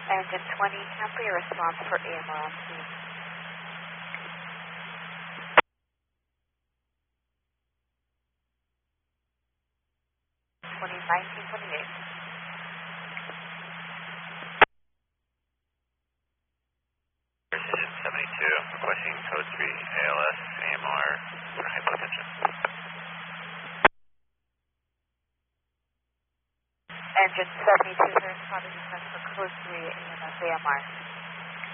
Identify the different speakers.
Speaker 1: Engine 20, cancel your response for AMR on scene. Engine
Speaker 2: 72, requesting code 3 ALS AMR for hypotension.
Speaker 1: Engine 72, sir, responding to for code 3 AMS AMR.